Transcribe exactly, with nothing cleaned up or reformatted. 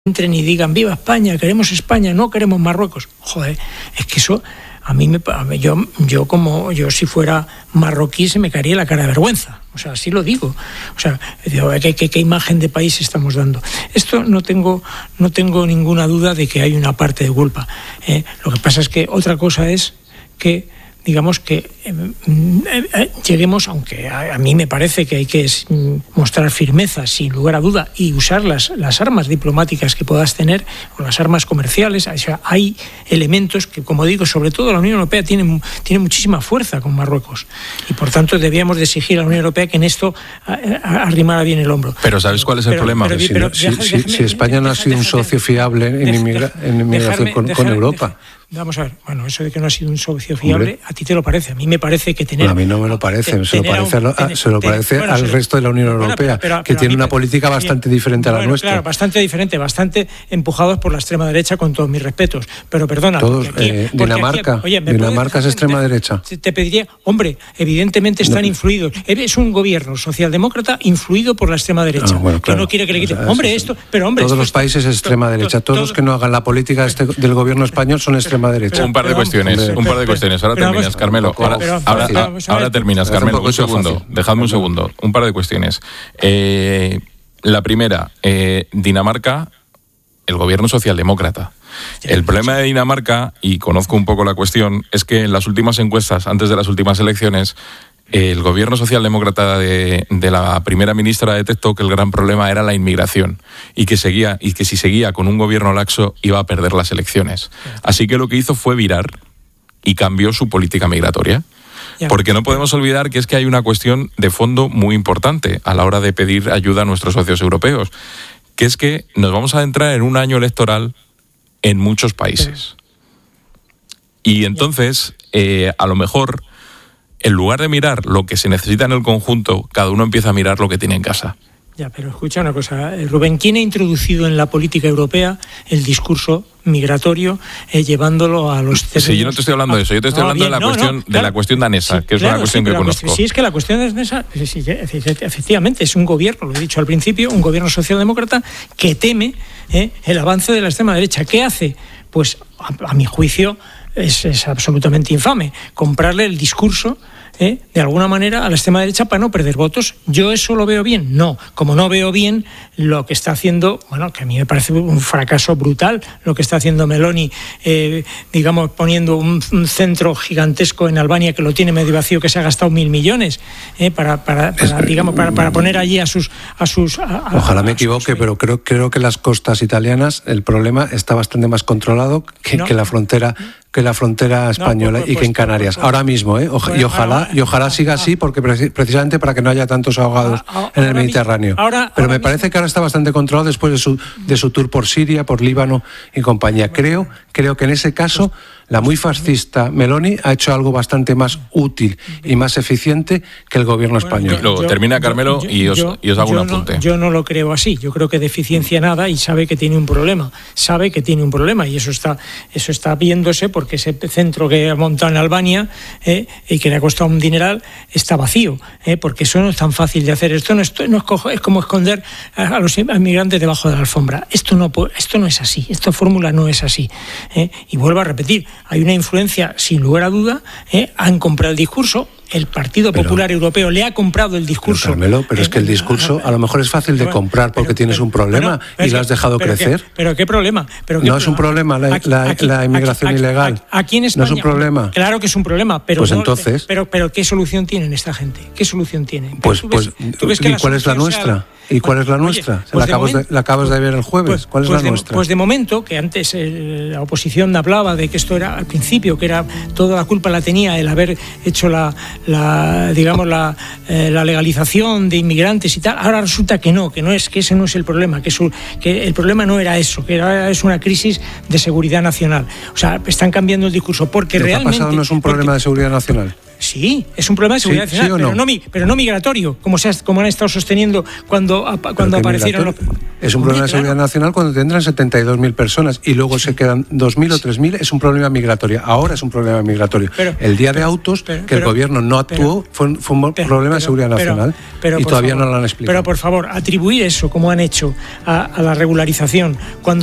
entren y digan viva España, queremos España, no queremos Marruecos. Joder, es que eso a mí me yo yo como yo si fuera marroquí se me caería la cara de vergüenza. O sea, así lo digo. O sea, ¿qué, qué, qué imagen de país estamos dando? Esto no tengo no tengo ninguna duda de que hay una parte de culpa. Eh, lo que pasa es que otra cosa es que digamos que eh, eh, lleguemos, aunque a, a mí me parece que hay que mostrar firmeza sin lugar a duda y usar las, las armas diplomáticas que puedas tener o las armas comerciales. O sea, hay elementos que, como digo, sobre todo la Unión Europea tiene, tiene muchísima fuerza con Marruecos y por tanto debíamos de exigir a la Unión Europea que en esto arrimara bien el hombro. Pero ¿sabes cuál es el pero, problema? Pero, si, pero, no, si, déjame, si, déjame, si España déjame, no ha sido déjame, un socio déjame, fiable en, inmigra, en inmigración dejarme, con, dejarme, con Europa. Déjame, Vamos a ver, bueno, eso de que no ha sido un socio fiable, Hombre. a ti te lo parece, a mí me parece que tener... Bueno, a mí no me lo parece, te, se lo parece, un, a, tener, se lo parece tener, bueno, al se, resto de la Unión Europea, bueno, pero, pero, que pero tiene una política bien, bastante diferente a la bueno, nuestra. Claro, bastante diferente, bastante empujados por la extrema derecha, con todos mis respetos, pero perdona... Todos, aquí, eh, Dinamarca, aquí, oye, Dinamarca es extrema te, derecha. Te pediría, hombre, evidentemente están no. influidos, es un gobierno socialdemócrata influido por la extrema derecha, ah, bueno, claro, que no quiere que le quiten... Hombre, esto, pero hombre... Todos los países es extrema derecha, todos los que no hagan la política del gobierno español son extrema derecha. Un par de cuestiones, un par de cuestiones. Ahora terminas, vamos, Carmelo. Ahora, pero, ahora, ahora, ahora, ahora terminas, Carmelo. Un segundo. Fácil. Dejadme un segundo. Un par de cuestiones. Eh, la primera, eh, Dinamarca, el gobierno socialdemócrata. El problema de Dinamarca, y conozco un poco la cuestión, es que en las últimas encuestas, antes de las últimas elecciones, el gobierno socialdemócrata de, de la primera ministra detectó que el gran problema era la inmigración y que seguía y que si seguía con un gobierno laxo iba a perder las elecciones. Así que lo que hizo fue virar y cambió su política migratoria. Porque no podemos olvidar que es que hay una cuestión de fondo muy importante a la hora de pedir ayuda a nuestros socios europeos, que es que nos vamos a adentrar en un año electoral en muchos países. Y entonces, eh, a lo mejor, en lugar de mirar lo que se necesita en el conjunto, cada uno empieza a mirar lo que tiene en casa. Ya, pero escucha una cosa, Rubén, ¿quién ha introducido en la política europea el discurso migratorio eh, llevándolo a los términos? Sí, yo no te estoy hablando de eso, yo te estoy no, hablando bien, de, la no, cuestión, no, claro, de la cuestión danesa, sí, que es claro, una cuestión sí, que conozco. Sí, es que la cuestión danesa, sí, sí, efectivamente, es un gobierno, lo he dicho al principio, un gobierno socialdemócrata que teme eh, el avance de la extrema derecha. ¿Qué hace? Pues, a, a mi juicio, es, es absolutamente infame comprarle el discurso ¿Eh? de alguna manera a la extrema derecha para no perder votos. ¿Yo eso lo veo bien? No. Como no veo bien lo que está haciendo, bueno, que a mí me parece un fracaso brutal lo que está haciendo Meloni, eh, digamos, poniendo un, un centro gigantesco en Albania que lo tiene medio vacío, que se ha gastado mil millones eh, para, para, para, digamos, para, para poner allí a sus... A sus a, a, Ojalá a, me a equivoque, sus... pero creo, creo que las costas italianas el problema está bastante más controlado que, no. que la frontera... que la frontera española no, pues, pues, y que en Canarias. Pues, pues, ahora mismo, ¿eh? Oja, pues, y ojalá, ahora, y ojalá siga así, porque precisamente para que no haya tantos ahogados ahora, en el Mediterráneo. Ahora, Pero ahora me mismo. parece que ahora está bastante controlado después de su, de su tour por Siria, por Líbano y compañía. Creo, creo que en ese caso la muy fascista Meloni ha hecho algo bastante más útil y más eficiente que el gobierno bueno, español. Yo, Luego yo, termina Carmelo yo, y, os, yo, y os hago yo un apunte. No, yo no lo creo así. Yo creo que de eficiencia nada y sabe que tiene un problema. Sabe que tiene un problema y eso está, eso está viéndose porque ese centro que ha montado en Albania eh, y que le ha costado un dineral está vacío, eh, porque eso no es tan fácil de hacer. Esto no es, no es, cojo, es como esconder a, a los inmigrantes debajo de la alfombra. Esto no, esto no es así. Esta fórmula no es así. Eh, y vuelvo a repetir, hay una influencia sin lugar a duda, eh, han comprado el discurso. El Partido Popular pero, Europeo le ha comprado el discurso. Pero, Carmelo, pero es que el discurso a lo mejor es fácil de comprar porque pero, tienes un problema pero, y lo has dejado pero, crecer. ¿Pero, pero qué problema? Pero qué no es un problema la, aquí, la, aquí, la inmigración aquí, ilegal. Aquí en España, no es un problema. Claro que es un problema, pero pues no, entonces. Pero, pero ¿qué solución tienen esta gente? ¿Qué solución tienen? Pues, ¿Tú ves, pues ¿tú ves ¿y cuál es la nuestra? ¿Y cuál es la nuestra? Oye, pues la, acabas de, momento, de, la acabas de ver el jueves. Pues, ¿Cuál es pues la de, nuestra? Pues de momento, que antes eh, la oposición hablaba de que esto era al principio, que era toda la culpa la tenía el haber hecho la, la digamos, la, eh, la legalización de inmigrantes y tal. Ahora resulta que no, que no es, que ese no es el problema, que, su, que el problema no era eso, que era, es una crisis de seguridad nacional. O sea, están cambiando el discurso porque Lo realmente... ¿Qué ha pasado no es un problema porque, de seguridad nacional? Sí, es un problema de seguridad sí, nacional, ¿sí o pero, no? no, pero no migratorio, como, se ha, como han estado sosteniendo cuando, cuando aparecieron los... Es un problema de seguridad claro. nacional cuando tendrán setenta y dos mil personas y luego sí. se quedan dos mil o tres mil, es un problema migratorio. Ahora es un problema migratorio. Pero, el día de autos, pero, que pero, el gobierno no actuó, pero, fue, fue un pero, problema de seguridad nacional pero, y todavía favor, no lo han explicado. Pero por favor, atribuir eso, como han hecho, a, a la regularización, cuando